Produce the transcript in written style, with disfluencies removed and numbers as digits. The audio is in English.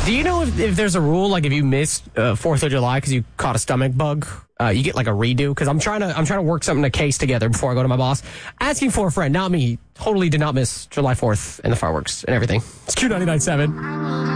Do you know if there's a rule, like if you missed 4th of July because you caught a stomach bug, you get like a redo? Because I'm trying to work something, a case together before I go to my boss. Asking for a friend, not me. Totally did not miss July 4th and the fireworks and everything. It's Q99.7.